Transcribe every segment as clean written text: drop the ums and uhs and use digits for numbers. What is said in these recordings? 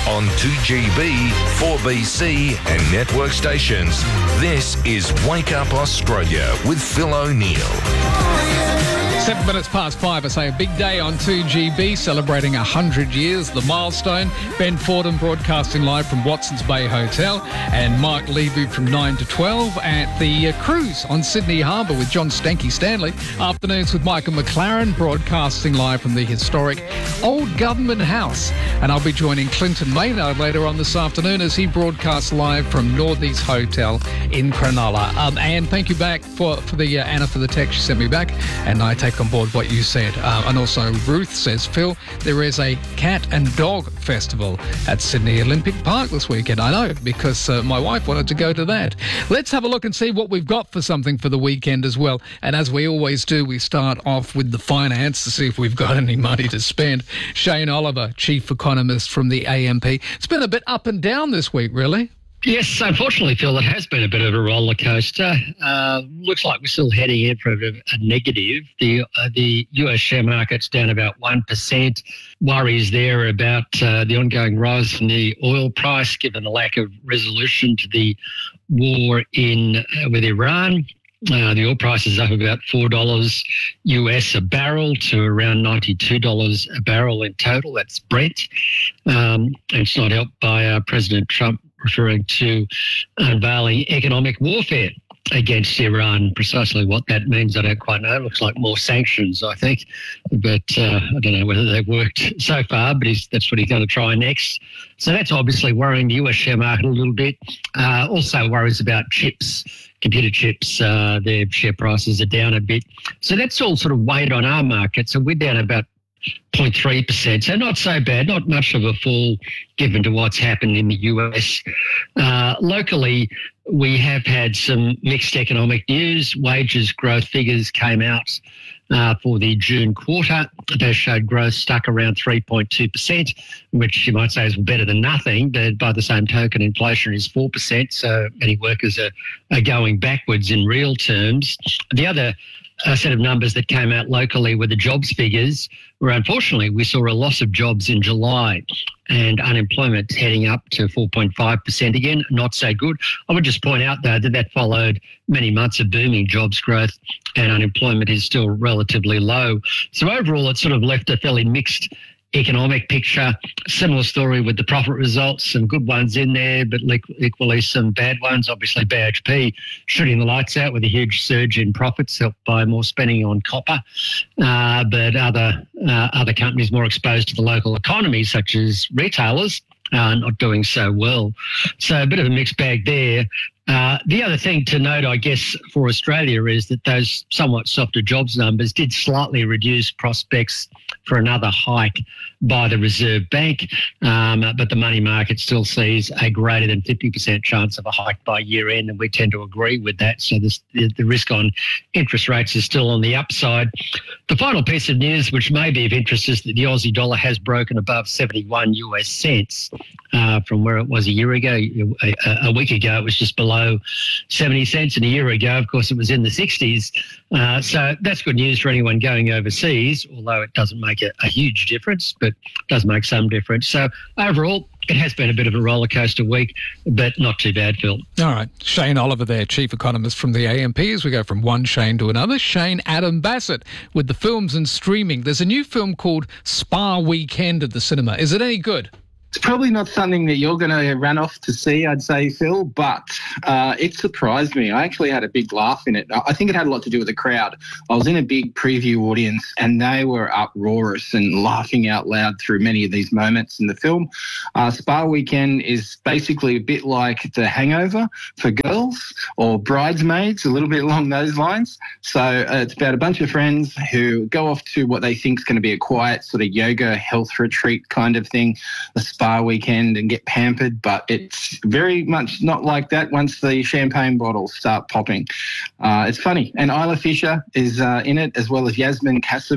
on 2GB, 4BC and network stations. This is Wake Up Australia with Phil O'Neill. 7 minutes past 5, I say a big day on 2GB, celebrating 100 years, the milestone. Ben Fordham broadcasting live from Watson's Bay Hotel, and Mark Levy from 9 to 12 at the cruise on Sydney Harbour with John Stanky Stanley. Afternoons with Michael McLaren, broadcasting live from the historic Old Government House. And I'll be joining Clinton Maynard later on this afternoon as he broadcasts live from Northeast Hotel in Cronulla. And thank you back for the Anna for the text she sent me back, and I take on board what you said. And also Ruth says, Phil, there is a cat and dog festival at Sydney Olympic Park this weekend. I know, because my wife wanted to go to that. Let's have a look and see what we've got for something for the weekend as well. And as we always do, we start off with the finance to see if we've got any money to spend. Shane Oliver, chief economist from the AMP. It's been a bit up and down this week, really. Yes, unfortunately, Phil, it has been a bit of a roller coaster. Looks like we're still heading in for a negative. The US share market's down about 1%. Worries there about the ongoing rise in the oil price, given the lack of resolution to the war with Iran. The oil price is up about $4 US a barrel to around $92 a barrel in total. That's Brent. And it's not helped by President Trump referring to unveiling economic warfare against Iran. Precisely what that means, I don't quite know. It looks like more sanctions, I think. But I don't know whether they've worked so far, but that's what he's going to try next. So that's obviously worrying the US share market a little bit. Also worries about chips. Computer chips, their share prices are down a bit. So that's all sort of weighed on our market. So we're down about 0.3%. So not so bad, not much of a fall given to what's happened in the US. Locally, we have had some mixed economic news. Wages growth figures came out for the June quarter. They showed growth stuck around 3.2%, which you might say is better than nothing, but by the same token, inflation is 4%, so many workers are going backwards in real terms. The other set of numbers that came out locally were the jobs figures, where unfortunately we saw a loss of jobs in July and unemployment heading up to 4.5% again. Not so good. I would just point out, though, that followed many months of booming jobs growth, and unemployment is still relatively low. So overall, it sort of left a fairly mixed economic picture. Similar story with the profit results, some good ones in there, but equally some bad ones. Obviously, BHP shooting the lights out with a huge surge in profits, helped by more spending on copper. But other companies more exposed to the local economy, such as retailers, not doing so well. So a bit of a mixed bag there. The other thing to note, I guess, for Australia is that those somewhat softer jobs numbers did slightly reduce prospects for another hike by the Reserve Bank, but the money market still sees a greater than 50% chance of a hike by year end, and we tend to agree with that. So the risk on interest rates is still on the upside. The final piece of news, which may be of interest, is that the Aussie dollar has broken above 71 US cents from where it was a year ago. A week ago, it was just below 70 cents, and a year ago, of course, it was in the 60s. So that's good news for anyone going overseas, although it doesn't make a huge difference, but does make some difference. So overall, it has been a bit of a roller coaster week, but not too bad, Phil. All right. Shane Oliver there, chief economist from the AMP, as we go from one Shane to another. Shane Adam Bassett with the films and streaming. There's a new film called Spa Weekend at the cinema. Is it any good? It's probably not something that you're going to run off to see, I'd say, Phil, but it surprised me. I actually had a big laugh in it. I think it had a lot to do with the crowd. I was in a big preview audience and they were uproarious and laughing out loud through many of these moments in the film. Spa Weekend is basically a bit like The Hangover for girls, or Bridesmaids, a little bit along those lines. So it's about a bunch of friends who go off to what they think is going to be a quiet sort of yoga health retreat kind of thing, a spa weekend, and get pampered, but it's very much not like that once the champagne bottles start popping. It's funny. And Isla Fisher is in it, as well as Yasmin Kassim's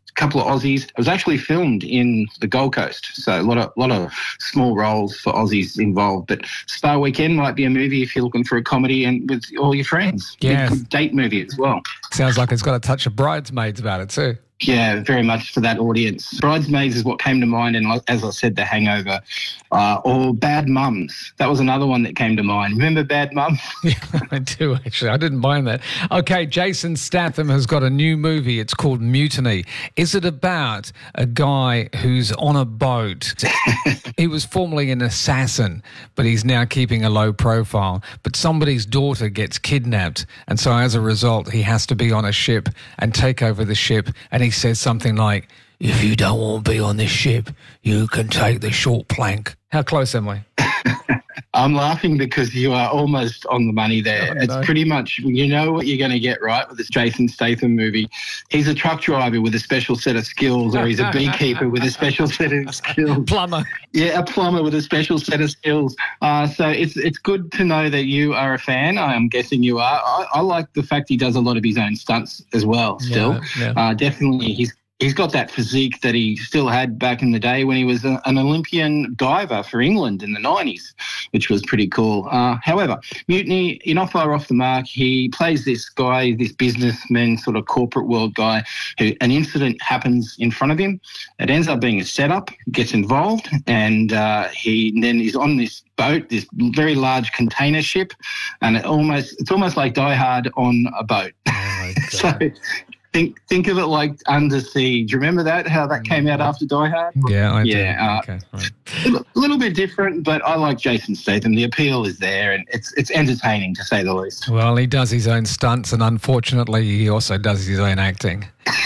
couple of Aussies. It was actually filmed in the Gold Coast, so a lot of small roles for Aussies involved. But Spa Weekend might be a movie if you're looking for a comedy and with all your friends. Yeah. Big date movie as well. Sounds like it's got a touch of Bridesmaids about it too. Yeah, very much for that audience. Bridesmaids is what came to mind, and as I said, The Hangover, or Bad Mums. That was another one that came to mind. Remember Bad Mums? Yeah, I do, actually. I didn't mind that. Okay, Jason Statham has got a new movie. It's called Mutiny. Is it about a guy who's on a boat? He was formerly an assassin, but he's now keeping a low profile. But somebody's daughter gets kidnapped, and so as a result, he has to be on a ship and take over the ship, and he says something like, "If you don't want to be on this ship, you can take the short plank." How close am I? I'm laughing because you are almost on the money there. Oh, it's pretty much, you know what you're going to get right with this Jason Statham movie. He's a truck driver with a special set of skills, or he's a beekeeper with a special set of skills. Plumber. Yeah, a plumber with a special set of skills. So it's good to know that you are a fan. I'm guessing you are. I like the fact he does a lot of his own stunts as well still. Yeah. Definitely, he's got that physique that he still had back in the day when he was an Olympian diver for England in the 90s, which was pretty cool. However, Mutiny, you're not far off the mark. He plays this guy, this businessman, sort of corporate world guy, who an incident happens in front of him. It ends up being a setup, gets involved, and he then is on this boat, this very large container ship, and it's almost like Die Hard on a boat. Oh my God. So Think of it like Under Siege. Do you remember that? How that came out after Die Hard? Yeah, I do. Yeah. Okay, right. A little bit different, but I like Jason Statham. The appeal is there, and it's entertaining to say the least. Well, he does his own stunts, and unfortunately, he also does his own acting.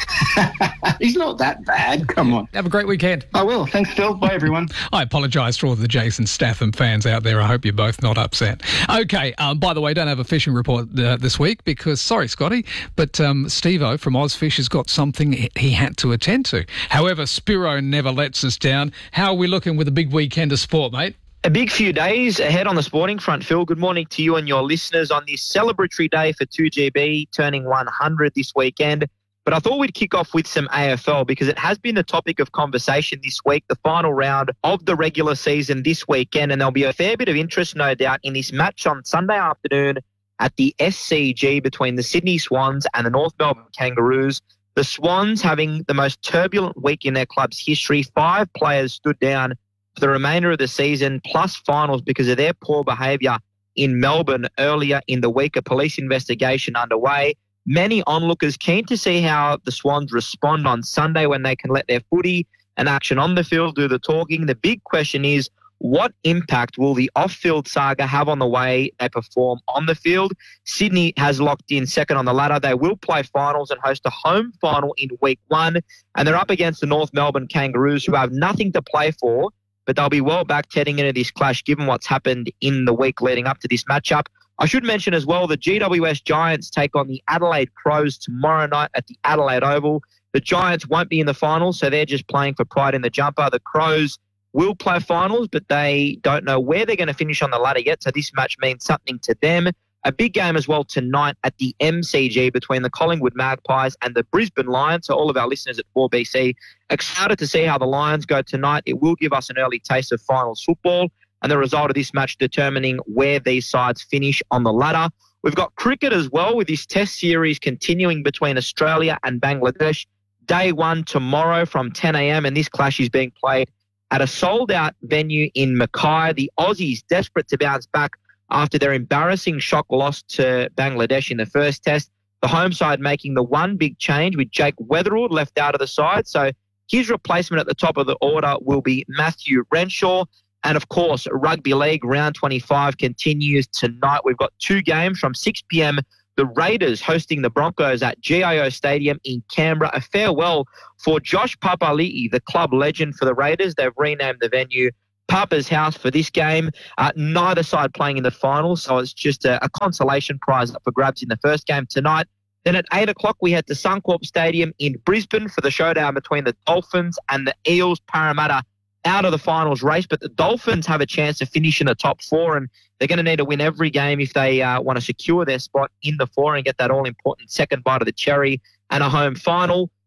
He's not that bad. Come on. Have a great weekend. I will. Thanks, Phil. Bye, everyone. I apologise for all the Jason Statham fans out there. I hope you're both not upset. Okay, by the way, don't have a fishing report this week because, sorry, Scotty, but Steve-O from Ozfish has got something he had to attend to. However, Spiro never lets us down. How are we looking with a big weekend of sport, mate? A big few days ahead on the sporting front, Phil. Good morning to you and your listeners on this celebratory day for 2GB, turning 100 this weekend. But I thought we'd kick off with some AFL because it has been the topic of conversation this week, the final round of the regular season this weekend. And there'll be a fair bit of interest, no doubt, in this match on Sunday afternoon at the SCG between the Sydney Swans and the North Melbourne Kangaroos. The Swans having the most turbulent week in their club's history. 5 players stood down for the remainder of the season, plus finals because of their poor behaviour in Melbourne earlier in the week. A police investigation underway. Many onlookers keen to see how the Swans respond on Sunday when they can let their footy and action on the field do the talking. The big question is, what impact will the off-field saga have on the way they perform on the field? Sydney has locked in second on the ladder. They will play finals and host a home final in week 1. And they're up against the North Melbourne Kangaroos, who have nothing to play for, but they'll be well backed heading into this clash given what's happened in the week leading up to this matchup. I should mention as well the GWS Giants take on the Adelaide Crows tomorrow night at the Adelaide Oval. The Giants won't be in the finals, so they're just playing for pride in the jumper. The Crows will play finals, but they don't know where they're going to finish on the ladder yet, so this match means something to them. A big game as well tonight at the MCG between the Collingwood Magpies and the Brisbane Lions. So all of our listeners at 4BC excited to see how the Lions go tonight. It will give us an early taste of finals football and the result of this match determining where these sides finish on the ladder. We've got cricket as well with this test series continuing between Australia and Bangladesh. Day 1 tomorrow from 10 a.m. and this clash is being played at a sold-out venue in Mackay. The Aussies desperate to bounce back after their embarrassing shock loss to Bangladesh in the first test. The home side making the one big change with Jake Weatherald left out of the side. So his replacement at the top of the order will be Matthew Renshaw. And, of course, Rugby League Round 25 continues tonight. We've got 2 games from 6 p.m. The Raiders hosting the Broncos at GIO Stadium in Canberra. A farewell for Josh Papali'i, the club legend for the Raiders. They've renamed the venue Papa's House for this game. Neither side playing in the final, so it's just a consolation prize up for grabs in the first game tonight. Then at 8 o'clock, we head to Suncorp Stadium in Brisbane for the showdown between the Dolphins and the Eels. Parramatta out of the finals race, but the Dolphins have a chance to finish in the top 4, and they're going to need to win every game if they want to secure their spot in the 4 and get that all-important second bite of the cherry and a home final.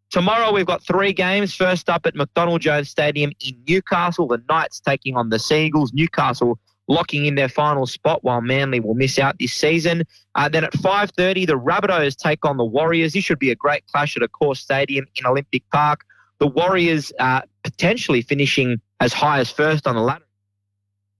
Tomorrow we've got 3 games. First up at McDonald Jones Stadium in Newcastle, the Knights taking on the Seagulls. Newcastle locking in their final spot while Manly will miss out this season. Then at 5:30, the Rabbitohs take on the Warriors. This should be a great clash at Accor Stadium in Olympic Park. The Warriors potentially finishing as high as first on the ladder.